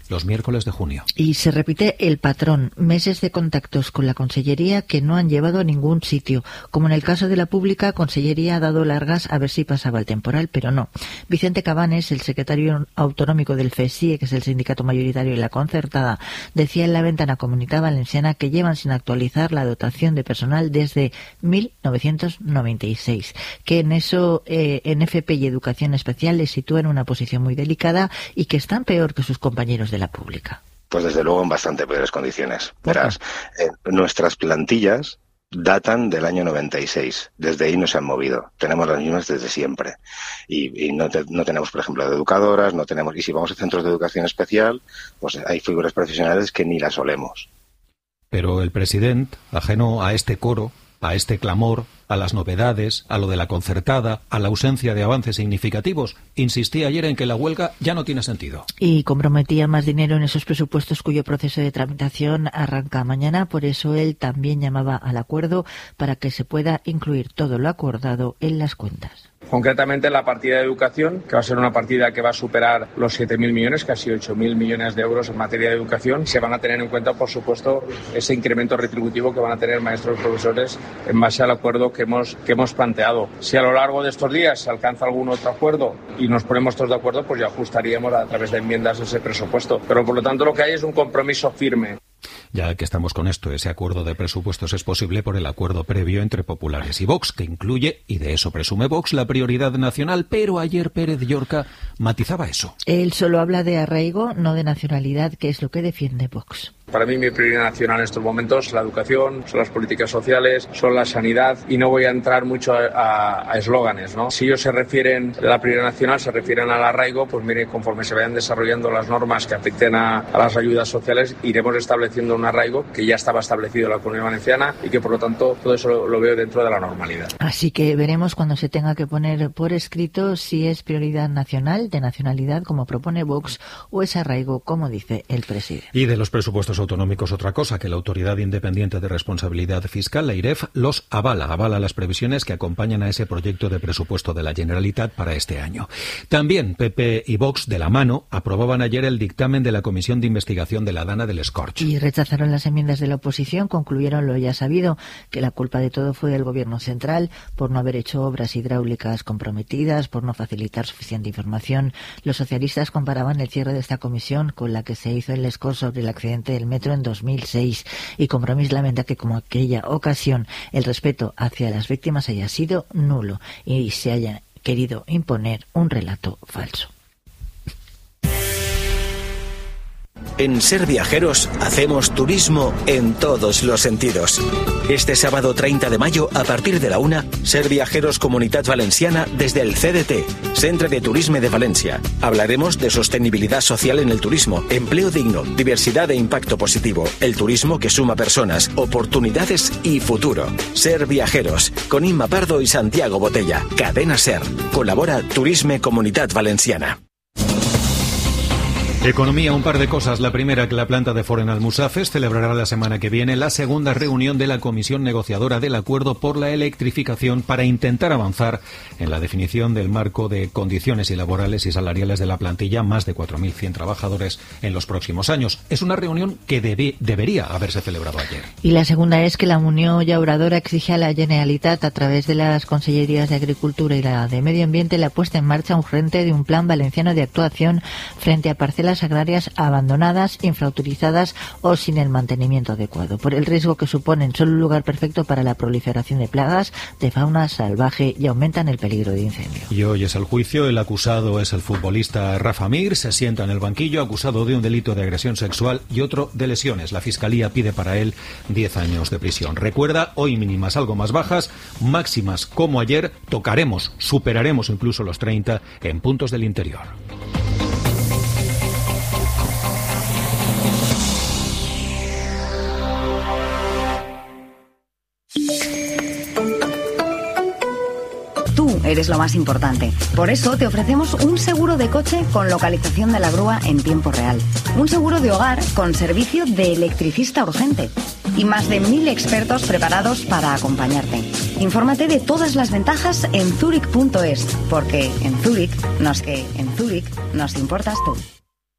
los miércoles de junio. Y se repite el patrón, meses de contactos con la Consellería que no han llevado a ningún sitio. Como en el caso de la pública, Consellería ha dado largas a ver si pasaba el temporal, pero no. Vicente Cabanes, el secretario autonómico del FESIE, que es el sindicato mayoritario de la concertada, decía en la ventana Comunitat Valenciana que llevan sin actualizar la dotación de personal desde 1996, que en eso en FP y Educación Especial les sitúa en una posición muy delicada y que están peor que sus compañeros de la pública. Pues desde luego en bastante peores condiciones. Verás, nuestras plantillas datan del año 96. Desde ahí no se han movido. Tenemos las mismas desde siempre. Y no tenemos, por ejemplo, educadoras, no tenemos. Y si vamos a centros de educación especial, pues hay figuras profesionales que ni las olemos. Pero el presidente, ajeno a este coro, a este clamor, a las novedades, a lo de la concertada, a la ausencia de avances significativos, insistía ayer en que la huelga ya no tiene sentido. Y comprometía más dinero en esos presupuestos cuyo proceso de tramitación arranca mañana. Por eso él también llamaba al acuerdo para que se pueda incluir todo lo acordado en las cuentas. Concretamente la partida de educación, que va a ser una partida que va a superar los 7.000 millones, casi 8.000 millones de euros en materia de educación. Se van a tener en cuenta, por supuesto, ese incremento retributivo que van a tener maestros y profesores en base al acuerdo que hemos planteado. Si a lo largo de estos días se alcanza algún otro acuerdo y nos ponemos todos de acuerdo, pues ya ajustaríamos a través de enmiendas ese presupuesto. Pero por lo tanto lo que hay es un compromiso firme. Ya que estamos con esto, ese acuerdo de presupuestos es posible por el acuerdo previo entre populares y Vox, que incluye, y de eso presume Vox, la prioridad nacional, pero ayer Pérez Llorca matizaba eso. Él solo habla de arraigo, no de nacionalidad, que es lo que defiende Vox. Para mí mi prioridad nacional en estos momentos es la educación, son las políticas sociales, son la sanidad y no voy a entrar mucho a eslóganes, ¿no? Si ellos se refieren, la prioridad nacional se refieren al arraigo, pues mire, conforme se vayan desarrollando las normas que afecten a las ayudas sociales, iremos estableciendo un arraigo que ya estaba establecido en la Comunidad Valenciana y que por lo tanto todo eso lo veo dentro de la normalidad. Así que veremos cuando se tenga que poner por escrito si es prioridad nacional, de nacionalidad, como propone Vox, o es arraigo, como dice el presidente. Y de los presupuestos autonómicos otra cosa, que la Autoridad Independiente de Responsabilidad Fiscal, la IREF, los avala las previsiones que acompañan a ese proyecto de presupuesto de la Generalitat para este año. También PP y Vox, de la mano, aprobaban ayer el dictamen de la Comisión de Investigación de la Dana del Escorch. Y rechazaron las enmiendas de la oposición, concluyeron lo ya sabido, que la culpa de todo fue del Gobierno central por no haber hecho obras hidráulicas comprometidas, por no facilitar suficiente información. Los socialistas comparaban el cierre de esta comisión con la que se hizo en l'Escorch sobre el accidente del metro en 2006, y Compromís lamenta que como aquella ocasión el respeto hacia las víctimas haya sido nulo y se haya querido imponer un relato falso. En Ser Viajeros hacemos turismo en todos los sentidos. Este sábado 30 de mayo, a partir de la 1, Ser Viajeros Comunitat Valenciana desde el CDT, Centre de Turisme de Valencia. Hablaremos de sostenibilidad social en el turismo, empleo digno, diversidad e impacto positivo, el turismo que suma personas, oportunidades y futuro. Ser Viajeros, con Inma Pardo y Santiago Botella. Cadena Ser. Colabora Turisme Comunitat Valenciana. Economía, un par de cosas. La primera, que la planta de Forn Almusafes celebrará la semana que viene la segunda reunión de la comisión negociadora del acuerdo por la electrificación para intentar avanzar en la definición del marco de condiciones laborales y salariales de la plantilla, más de 4.100 trabajadores en los próximos años. Es una reunión que debería haberse celebrado ayer. Y la segunda es que la Unión Llauradora exige a la Generalitat, a través de las Consellerías de Agricultura y la de Medio Ambiente, la puesta en marcha urgente de un plan valenciano de actuación frente a parcelas agrarias abandonadas, infrautilizadas o sin el mantenimiento adecuado, por el riesgo que suponen. Son un lugar perfecto para la proliferación de plagas, de fauna salvaje, y aumentan el peligro de incendio. Y hoy es el juicio. El acusado es el futbolista Rafa Mir. Se sienta en el banquillo acusado de un delito de agresión sexual y otro de lesiones. La Fiscalía pide para él 10 años de prisión. Recuerda, hoy mínimas algo más bajas, máximas como ayer. Superaremos incluso los 30 en puntos del interior. Tú eres lo más importante. Por eso te ofrecemos un seguro de coche con localización de la grúa en tiempo real. Un seguro de hogar con servicio de electricista urgente. Y más de 1.000 expertos preparados para acompañarte. Infórmate de todas las ventajas en Zurich.es, porque en Zurich nos importas tú.